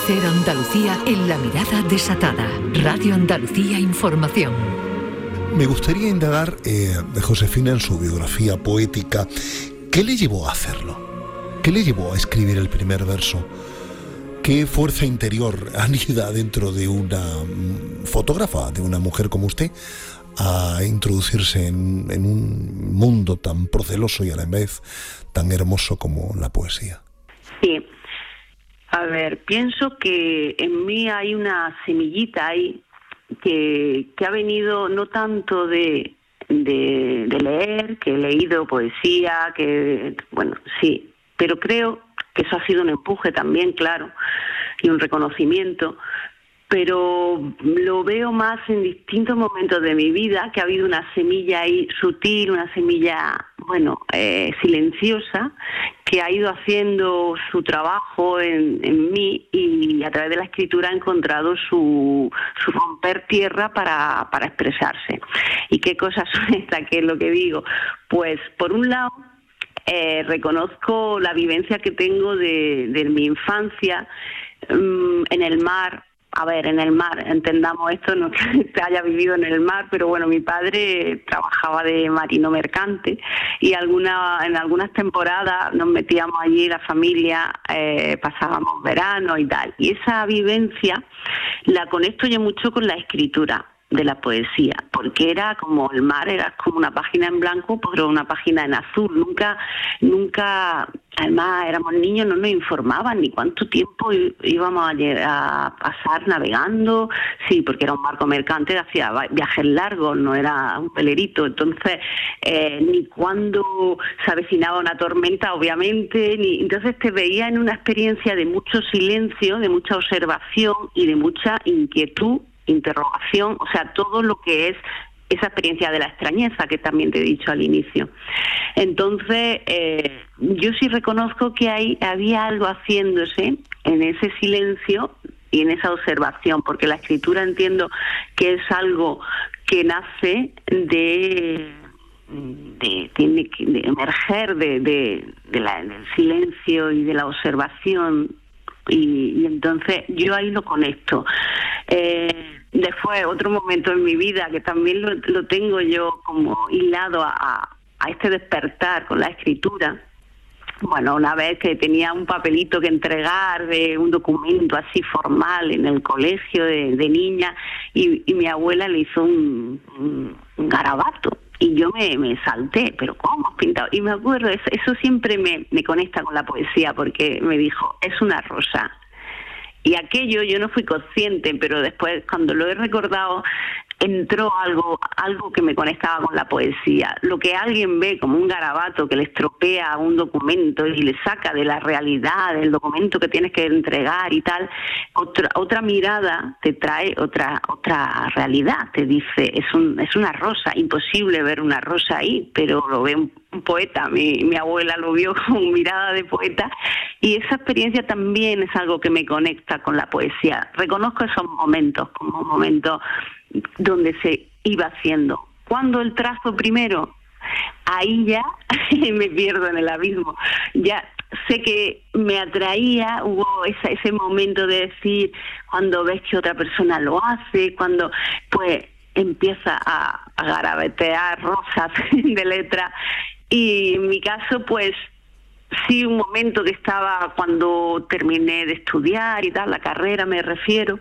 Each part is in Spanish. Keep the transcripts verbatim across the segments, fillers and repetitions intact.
Conocer Andalucía en la mirada desatada. Radio Andalucía Información. Me gustaría indagar, eh, de Josefina, en su biografía poética. ¿Qué le llevó a hacerlo? ¿Qué le llevó a escribir el primer verso? ¿Qué fuerza interior anida dentro de una fotógrafa, de una mujer como usted, a introducirse en, en un mundo tan proceloso y a la vez tan hermoso como la poesía? Sí. A ver, pienso que en mí hay una semillita ahí que, que ha venido no tanto de, de, de leer, que he leído poesía, que, bueno, sí, pero creo que eso ha sido un empuje también, claro, y un reconocimiento, pero lo veo más en distintos momentos de mi vida, que ha habido una semilla ahí sutil, una semilla, bueno, eh, silenciosa, que ha ido haciendo su trabajo en, en mí, y a través de la escritura ha encontrado su, su romper tierra para, para expresarse. ¿Y qué cosas son estas? ¿Qué es lo que digo? Pues, por un lado, eh, reconozco la vivencia que tengo de, de mi infancia um, en el mar. A ver, en el mar, entendamos esto, no que se haya vivido en el mar, pero bueno, mi padre trabajaba de marino mercante y alguna, en algunas temporadas nos metíamos allí, la familia, eh, pasábamos verano y tal. Y esa vivencia la conecto yo mucho con la escritura de la poesía, porque era como el mar, era como una página en blanco, pero una página en azul. Nunca, nunca, además éramos niños, no nos informaban ni cuánto tiempo íbamos a, llegar a pasar navegando, sí, porque era un barco mercante, hacía viajes largos, no era un velerito, entonces eh, ni cuándo se avecinaba una tormenta, obviamente, ni entonces te veía en una experiencia de mucho silencio, de mucha observación y de mucha inquietud, interrogación, o sea, todo lo que es esa experiencia de la extrañeza que también te he dicho al inicio. Entonces, eh, yo sí reconozco que hay, había algo haciéndose en ese silencio y en esa observación, porque la escritura entiendo que es algo que nace de... De, tiene que de emerger de, de, de la, del silencio y de la observación, y, y entonces yo ahí lo conecto. Eh, después, otro momento en mi vida que también lo, lo tengo yo como hilado a, a este despertar con la escritura. Bueno, una vez que tenía un papelito que entregar de un documento así formal en el colegio de, de niña, y, y mi abuela le hizo un, un, un garabato. Y yo me, me salté, pero ¿cómo has pintado? Y me acuerdo, eso, eso siempre me, me conecta con la poesía, porque me dijo, es una rosa. Y aquello yo no fui consciente, pero después, cuando lo he recordado, entró algo algo que me conectaba con la poesía. Lo que alguien ve como un garabato que le estropea un documento y le saca de la realidad del documento que tienes que entregar y tal, otra otra mirada te trae otra otra realidad. Te dice, es un es una rosa, imposible ver una rosa ahí, pero lo ve un, un poeta. Mi, mi abuela lo vio con mirada de poeta, y esa experiencia también es algo que me conecta con la poesía. Reconozco esos momentos como momentos donde se iba haciendo. ¿Cuándo el trazo primero? Ahí ya me pierdo en el abismo. Ya sé que me atraía, hubo esa, ese momento de decir, cuando ves que otra persona lo hace, cuando pues empieza a, a garabatear rosas de letra. Y en mi caso, pues sí, un momento que estaba cuando terminé de estudiar y tal, la carrera me refiero,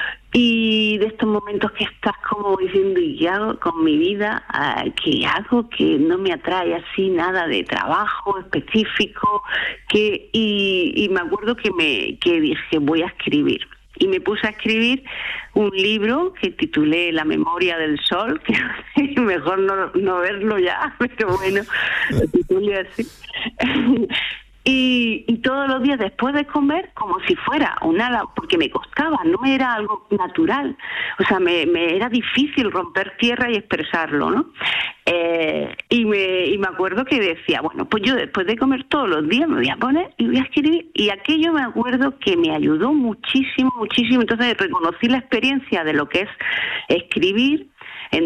y de estos momentos que estás como diciendo, ¿y qué hago con mi vida? ¿Qué hago? Que no me atrae así nada de trabajo específico, que y, y me acuerdo que me que dije, voy a escribir. Y me puse a escribir un libro que titulé La memoria del sol, que mejor no, no verlo ya, pero bueno, lo titulé así. Y, y todos los días después de comer, como si fuera una, porque me costaba, no era algo natural, o sea, me, me era difícil romper tierra y expresarlo, ¿no? Eh, y me y me acuerdo que decía, bueno, pues yo después de comer todos los días me voy a poner y voy a escribir, y aquello me acuerdo que me ayudó muchísimo, muchísimo. Entonces reconocí la experiencia de lo que es escribir,